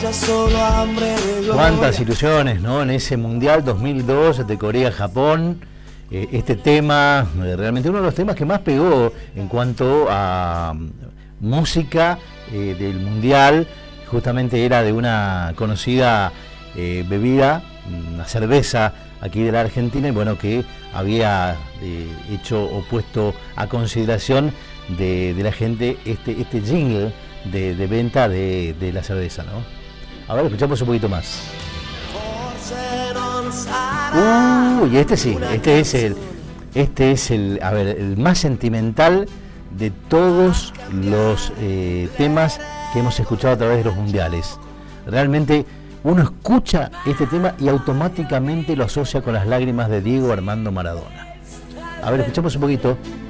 Cuántas ilusiones, ¿no? En ese Mundial 2002 de Corea-Japón, este tema, realmente uno de los temas que más pegó en cuanto a música del Mundial, justamente era de una conocida bebida, una cerveza aquí de la Argentina, y bueno, que había hecho o puesto a consideración de la gente este jingle de venta de la cerveza, ¿no? A ver, escuchamos un poquito más. Y este sí, este es el más sentimental de todos los temas que hemos escuchado a través de los mundiales. Realmente uno escucha este tema y automáticamente lo asocia con las lágrimas de Diego Armando Maradona. A ver, escuchamos un poquito.